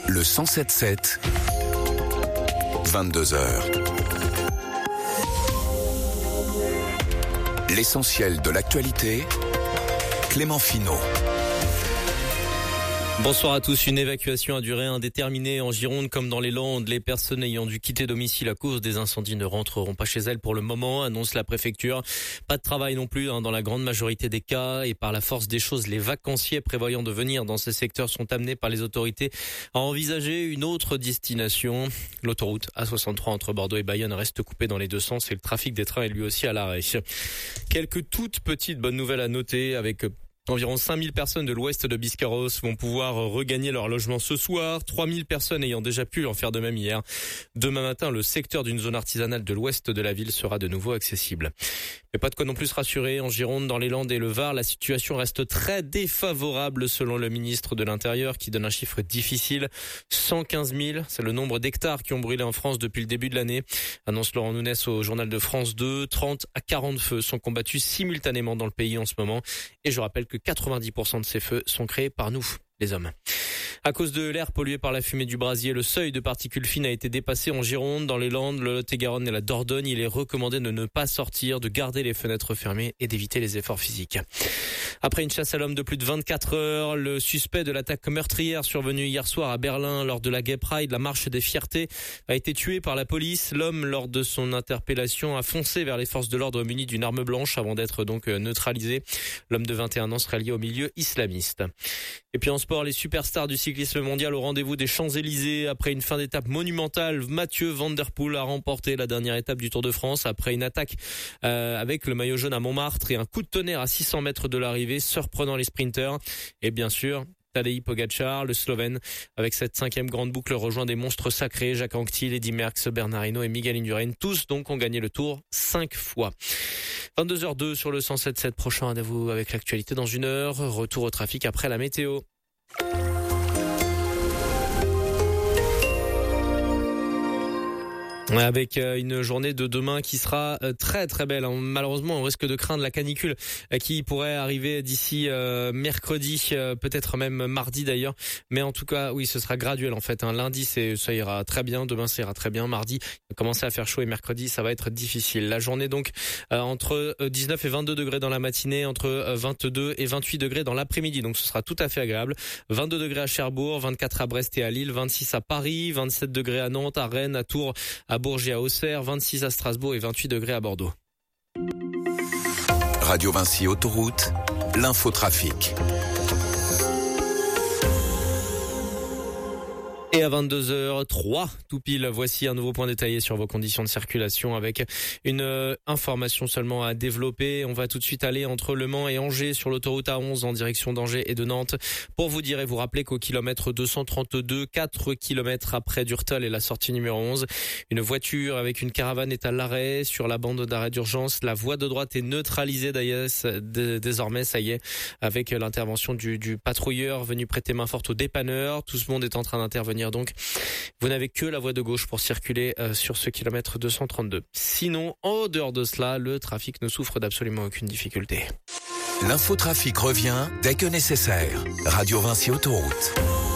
Le 107.7, 22h. L'essentiel de l'actualité, Clément Finot. Bonsoir à tous. Une évacuation à durée indéterminée en Gironde comme dans les Landes. Les personnes ayant dû quitter domicile à cause des incendies ne rentreront pas chez elles pour le moment, annonce la préfecture. Pas de travail non plus dans la grande majorité des cas et par la force des choses, les vacanciers prévoyant de venir dans ces secteurs sont amenés par les autorités à envisager une autre destination. L'autoroute A63 entre Bordeaux et Bayonne reste coupée dans les deux sens et le trafic des trains est lui aussi à l'arrêt. Quelques toutes petites bonnes nouvelles à noter avec environ 5000 personnes de l'ouest de Biscarrosse vont pouvoir regagner leur logement ce soir. 3000 personnes ayant déjà pu en faire de même hier. Demain matin, le secteur d'une zone artisanale de l'ouest de la ville sera de nouveau accessible. Mais pas de quoi non plus se rassurer. En Gironde, dans les Landes et le Var, la situation reste très défavorable selon le ministre de l'Intérieur qui donne un chiffre difficile. 115 000, c'est le nombre d'hectares qui ont brûlé en France depuis le début de l'année. Annonce Laurent Nounès au journal de France 2. 30 à 40 feux sont combattus simultanément dans le pays en ce moment. Et je rappelle que 90% de ces feux sont créés par nous, les hommes. À cause de l'air pollué par la fumée du brasier, le seuil de particules fines a été dépassé en Gironde, dans les Landes, le Lot-et-Garonne et la Dordogne. Il est recommandé de ne pas sortir, de garder les fenêtres fermées et d'éviter les efforts physiques. Après une chasse à l'homme de plus de 24 heures, le suspect de l'attaque meurtrière survenue hier soir à Berlin lors de la Gay Pride, la marche des fiertés, a été tué par la police. L'homme, lors de son interpellation, a foncé vers les forces de l'ordre munies d'une arme blanche avant d'être donc neutralisé. L'homme de 21 ans serait lié au milieu islamiste. Et puis en sport, les superstars du cyclisme mondial au rendez-vous des Champs-Élysées. Après une fin d'étape monumentale, Mathieu Van Der Poel a remporté la dernière étape du Tour de France après une attaque avec le maillot jaune à Montmartre et un coup de tonnerre à 600 mètres de l'arrivée, surprenant les sprinteurs. Et bien sûr, Tadej Pogačar, le Slovène, avec cette 5e grande boucle, rejoint des monstres sacrés, Jacques Anquetil, Eddy Merckx, Bernard Hinault et Miguel Indurain. Tous donc ont gagné le Tour 5 fois. 22h02 sur le 107.7. Prochain rendez-vous avec l'actualité dans une heure. Retour au trafic après la météo. Avec une journée de demain qui sera très très belle. Malheureusement, on risque de craindre la canicule qui pourrait arriver d'ici mercredi, peut-être même mardi d'ailleurs. Mais en tout cas, oui, ce sera graduel en fait. Lundi, ça ira très bien. Demain, ça ira très bien. Mardi, il va commencer à faire chaud et mercredi, ça va être difficile. La journée donc entre 19 et 22 degrés dans la matinée, entre 22 et 28 degrés dans l'après-midi. Donc ce sera tout à fait agréable. 22 degrés à Cherbourg, 24 à Brest et à Lille, 26 à Paris, 27 degrés à Nantes, à Rennes, à Tours, à Bourges et à Auxerre, 26 à Strasbourg et 28 degrés à Bordeaux. Radio Vinci Autoroute, l'infotrafic. Et à 22h03, tout pile, voici un nouveau point détaillé sur vos conditions de circulation avec une information seulement à développer. On va tout de suite aller entre Le Mans et Angers sur l'autoroute A11 en direction d'Angers et de Nantes pour vous dire et vous rappeler qu'au kilomètre 232, 4 kilomètres après Durtol et la sortie numéro 11, une voiture avec une caravane est à l'arrêt sur la bande d'arrêt d'urgence. La voie de droite est neutralisée d'ailleurs, désormais, ça y est, avec l'intervention du patrouilleur venu prêter main forte au dépanneur. Tout ce monde est en train d'intervenir. Donc, vous n'avez que la voie de gauche pour circuler sur ce kilomètre 232. Sinon, en dehors de cela, le trafic ne souffre d'absolument aucune difficulté. L'infotrafic revient dès que nécessaire. Radio Vinci Autoroute.